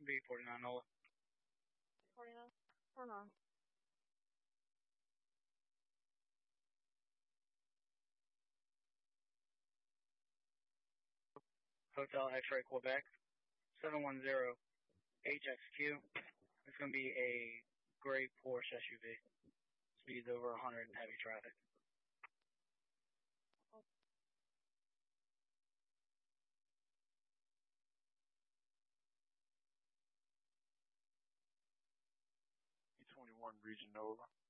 B49 Nola. 49. Hold on. Hotel X-Ray Quebec. 710 HXQ. It's going to be a gray Porsche SUV. Speeds over 100 in heavy traffic. E21 Region Nova.